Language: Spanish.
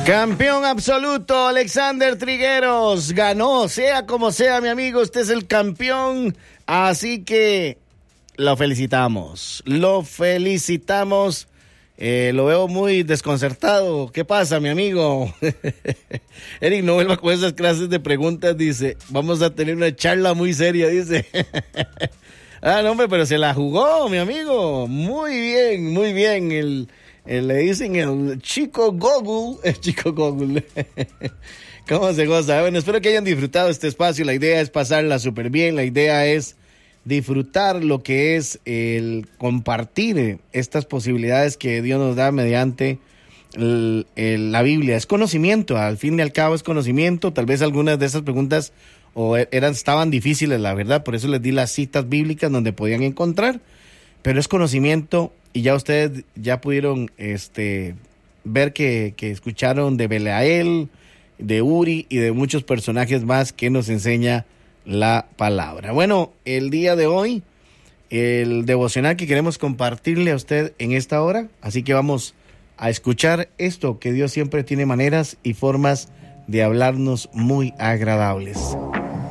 Campeón absoluto, Alexander Trigueros, ganó, sea como sea, mi amigo, usted es el campeón, así que lo felicitamos, lo veo muy desconcertado. ¿Qué pasa, mi amigo? Eric, no vuelva con esas clases de preguntas, dice, vamos a tener una charla muy seria, dice. No, hombre, pero se la jugó, mi amigo, muy bien, le dicen el chico Google. ¿Cómo se goza? Bueno, espero que hayan disfrutado este espacio. La idea es pasarla súper bien. La idea es disfrutar lo que es el compartir estas posibilidades que Dios nos da mediante la Biblia. Es conocimiento, al fin y al cabo es conocimiento. Tal vez algunas de esas preguntas estaban difíciles, la verdad. Por eso les di las citas bíblicas donde podían encontrar. Pero es conocimiento. Y ya ustedes ya pudieron ver que escucharon de Belial, de Uri y de muchos personajes más que nos enseña la palabra. Bueno, el día de hoy, el devocional que queremos compartirle a usted en esta hora, así que vamos a escuchar esto, que Dios siempre tiene maneras y formas de hablarnos muy agradables.